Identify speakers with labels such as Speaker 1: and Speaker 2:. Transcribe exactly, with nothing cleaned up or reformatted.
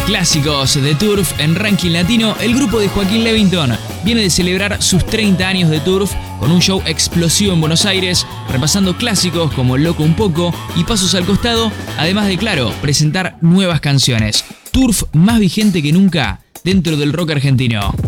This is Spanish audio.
Speaker 1: Clásicos de Turf en ranking latino, el grupo de Joaquín Levington viene de celebrar sus treinta años de Turf con un show explosivo en Buenos Aires, repasando clásicos como Loco un poco y Pasos al costado, además de, claro, presentar nuevas canciones. Turf más vigente que nunca dentro del rock argentino.